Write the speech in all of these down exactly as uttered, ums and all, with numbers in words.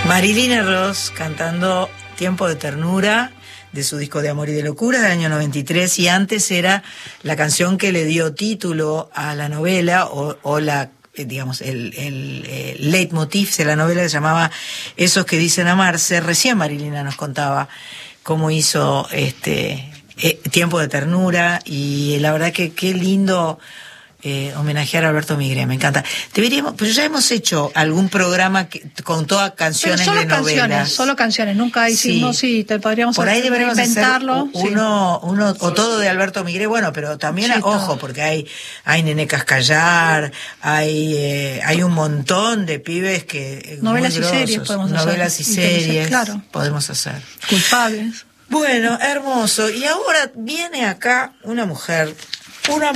Marilina Ross cantando Tiempo de Ternura, de su disco de Amor y de Locura del año noventa y tres, y antes era la canción que le dio título a la novela, o, o la, digamos, el, el, el leitmotiv de la novela, que se llamaba Esos que dicen amarse. Recién Marilina nos contaba cómo hizo este eh, Tiempo de Ternura, y la verdad que qué lindo Eh, homenajear a Alberto Migré, me encanta. Deberíamos, pero ya hemos hecho algún programa que, con todas canciones pero solo de novelas. Canciones, solo canciones, nunca hicimos, sí, sí te podríamos por ahí deberíamos inventarlo. Hacer uno, sí. uno, o todo de Alberto Migré, bueno, pero también, sí, ojo, todo. Porque hay, hay Nené Cascallar, hay, eh, hay un montón de pibes que... Novelas y series podemos hacer. Novelas y series, claro. Podemos hacer. Culpables. Bueno, hermoso. Y ahora viene acá una mujer... Una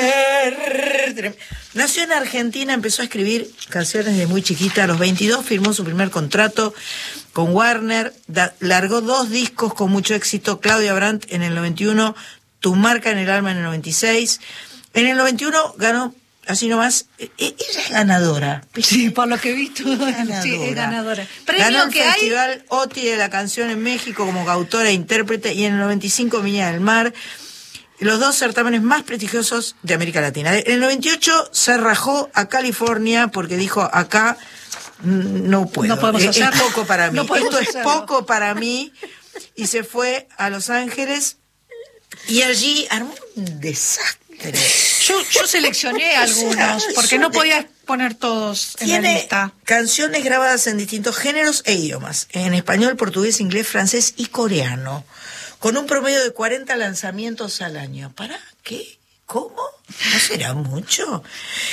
mujer... Nació en Argentina, empezó a escribir canciones desde muy chiquita. A los veintidós firmó su primer contrato con Warner. Da, largó dos discos con mucho éxito. Claudia Brandt en el noventa y uno, Tu marca en el alma en el noventa y seis. En el noventa y uno ganó, así nomás, ella es ganadora. Sí, por lo que he visto, ganadora. Sí, es ganadora. Ganó el que Festival hay... OTI de la Canción en México como autora e intérprete, y en el noventa y cinco Viña del Mar, los dos certámenes más prestigiosos de América Latina. En el noventa y ocho se rajó a California porque dijo, acá no puedo, no podemos es, hacerlo. es poco para mí, no esto es hacerlo. poco para mí, y se fue a Los Ángeles y allí armó un desastre. Yo, yo seleccioné algunos, porque no podía poner todos en la lista. Tiene canciones grabadas en distintos géneros e idiomas, en español, portugués, inglés, francés y coreano, con un promedio de cuarenta lanzamientos al año. ¿Para qué? ¿Cómo? ¿No será mucho?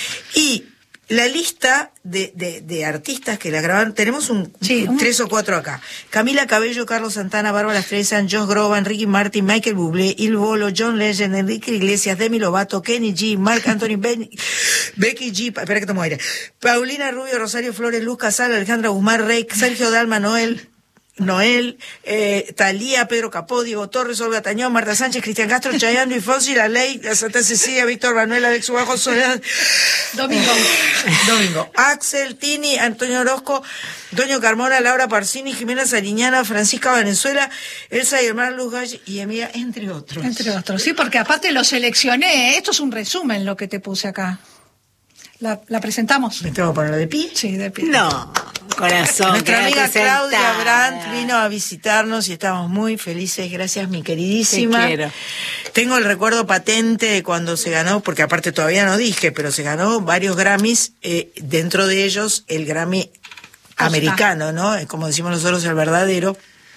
Y la lista de, de, de artistas que la grabaron, tenemos un, sí, un tres o cuatro acá. Camila Cabello, Carlos Santana, Bárbara Streisand, Josh Groban, Ricky Martin, Michael Bublé, Il Bolo, John Legend, Enrique Iglesias, Demi Lovato, Kenny G, Marc Anthony, ben, Becky G, espera que tomo aire, Paulina Rubio, Rosario Flores, Luz Casal, Alejandra Guzmán, Rey, Sergio Dalma, Noel, Noel, eh, Talía, Pedro Capó, Diego Torres, Olga Tañón, Marta Sánchez, Cristian Castro, Chayanne, Luis Fonsi, La Ley, Santa Cecilia, Víctor Manuel, Alex Ubajo, Soledad, Domingo, Domingo, Axel, Tini, Antonio Orozco, Antonio Carmona, Laura Parsini, Jimena Sariñana, Francisca Valenzuela, Elsa y Hermán Luz Gall y Emilia, entre otros. Entre otros, sí, porque aparte lo seleccioné, esto es un resumen lo que te puse acá. ¿La, la presentamos? ¿Me tengo que poner de pie? Sí, de pie. No, corazón. Nuestra amiga Claudia sentada. Brandt vino a visitarnos y estamos muy felices. Gracias, mi queridísima. Te quiero. Tengo el recuerdo patente de cuando se ganó, porque aparte todavía no dije, pero se ganó varios Grammys, eh, dentro de ellos el Grammy americano, ¿no? Como decimos nosotros, el verdadero.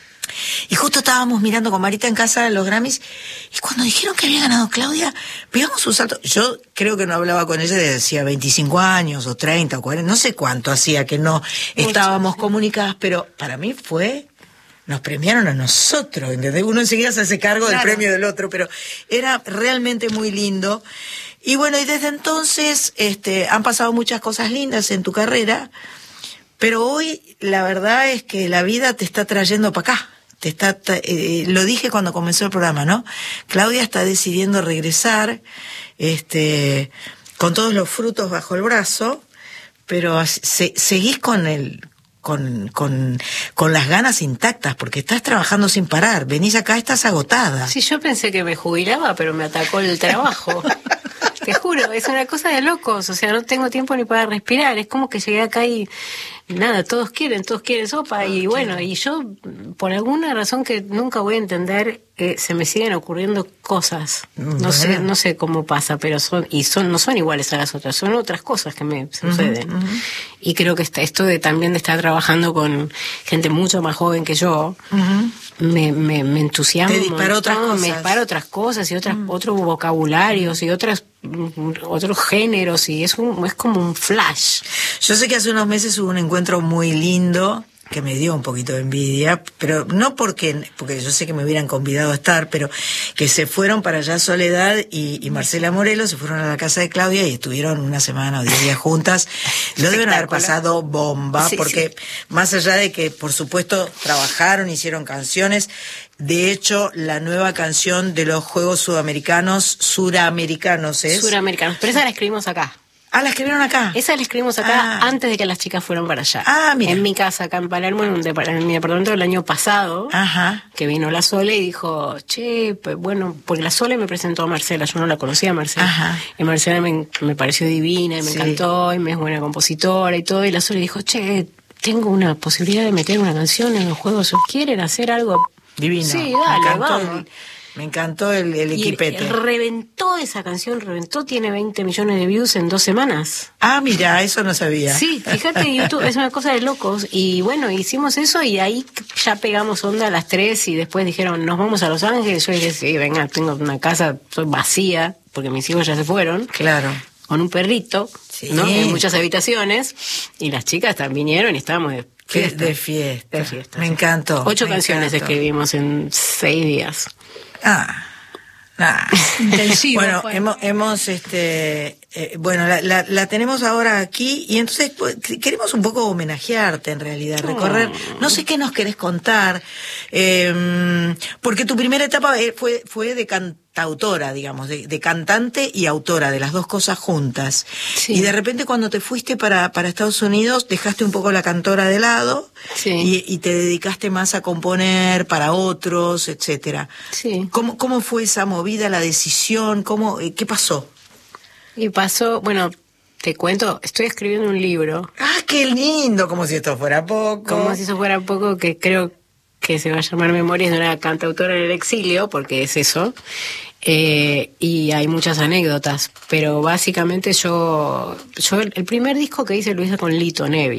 Y justo estábamos mirando con Marita en casa los Grammys, y cuando dijeron que había ganado Claudia, pegamos un salto. Yo creo que no hablaba con ella desde hacía veinticinco años, o treinta, o cuarenta, no sé cuánto hacía que no estábamos comunicadas, pero para mí fue, nos premiaron a nosotros, ¿entendés? Uno enseguida se hace cargo del claro. premio del otro, pero era realmente muy lindo. Y bueno, y desde entonces este, han pasado muchas cosas lindas en tu carrera, pero hoy la verdad es que la vida te está trayendo para acá. Te está, eh, lo dije cuando comenzó el programa, ¿no? Claudia está decidiendo regresar, este, con todos los frutos bajo el brazo, pero se, seguís con el, con, con, con las ganas intactas, porque estás trabajando sin parar. Venís acá, estás agotada. Sí, yo pensé que me jubilaba, pero me atacó el trabajo. Te juro, es una cosa de locos, o sea, no tengo tiempo ni para respirar, es como que llegué acá y nada, todos quieren, todos quieren sopa, y bueno, y yo, por alguna razón que nunca voy a entender, eh, se me siguen ocurriendo cosas, no sé, no sé cómo pasa, pero son, y son, no son iguales a las otras, son otras cosas que me suceden, uh-huh, uh-huh. Y creo que está, esto de también de estar trabajando con gente mucho más joven que yo, uh-huh. me, me, me entusiasma. Te dispara otras cosas. Me dispara otras cosas y otras, uh-huh. otros vocabularios y otras otros géneros, y es un, es como un flash. Yo sé que hace unos meses hubo un encuentro muy lindo que me dio un poquito de envidia, pero no porque porque yo sé que me hubieran convidado a estar, pero que se fueron para allá Soledad y, y Marcela Morelos, se fueron a la casa de Claudia y estuvieron una semana o diez días juntas. Lo deben haber pasado bomba, sí, porque sí. Más allá de que, por supuesto, trabajaron, hicieron canciones. De hecho, la nueva canción de los Juegos Sudamericanos, Suramericanos es... Suramericanos, pero esa la escribimos acá. Ah, la escribieron acá. Esa la escribimos acá Ah. antes de que las chicas fueran para allá. Ah, mira. En mi casa, acá en Palermo, en, un depart- en mi departamento del año pasado, Ajá. que vino la Sole y dijo, che, pues bueno, porque la Sole me presentó a Marcela, yo no la conocía a Marcela. Ajá. Y Marcela me, me pareció divina y me Sí. encantó y me es buena compositora y todo. Y la Sole dijo, che, tengo una posibilidad de meter una canción en los juegos, ¿quieren hacer algo? Divino. Sí, Me dale, encantó vamos. el- me encantó el, el Y equipete. reventó esa canción, reventó, tiene veinte millones de views en dos semanas. Ah, mira, eso no sabía. Sí, fíjate, YouTube es una cosa de locos. Y bueno, hicimos eso y ahí ya pegamos onda a las tres y después dijeron, nos vamos a Los Ángeles. Yo dije, sí, venga, tengo una casa, soy vacía, porque mis hijos ya se fueron. Claro. Con un perrito, Sí. ¿no? En muchas habitaciones. Y las chicas también vinieron y estábamos de Qué- fiesta. de fiesta. De fiesta, Me sí. encantó. Ocho me canciones encantó. escribimos en seis días. Ah. Ah. Intensivo Bueno, fue. hemos, hemos este, eh, bueno, la, la, la tenemos ahora aquí y entonces pues, queremos un poco homenajearte en realidad, recorrer, no sé qué nos querés contar, eh, porque tu primera etapa eh, fue, fue de cantautora, digamos, de, de cantante y autora, de las dos cosas juntas. Sí. Y de repente cuando te fuiste para, para Estados Unidos, dejaste un poco la cantora de lado Sí. y, y te dedicaste más a componer para otros, etcétera. Sí. ¿Cómo, cómo fue esa movida, la decisión? ¿Cómo, eh, ¿Qué pasó? Y pasó, bueno, te cuento, estoy escribiendo un libro, ¡Ah, qué lindo! Como si esto fuera poco. como si eso fuera poco, que creo que se va a llamar Memorias de una cantautora en el exilio, porque es eso. Eh, y hay muchas anécdotas, pero básicamente yo, yo el, el primer disco que hice lo hice con Lito Nevia.